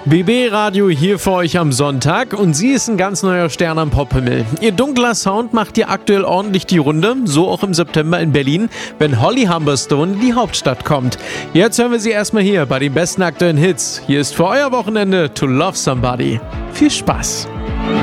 BB Radio hier für euch am Sonntag und sie ist ein ganz neuer Stern am Pophimmel. Ihr dunkler Sound macht hier aktuell ordentlich die Runde, so auch im September in Berlin, wenn Holly Humberstone in die Hauptstadt kommt. Jetzt hören wir sie erstmal hier bei den besten aktuellen Hits. Hier ist für euer Wochenende To Love Somebody. Viel Spaß!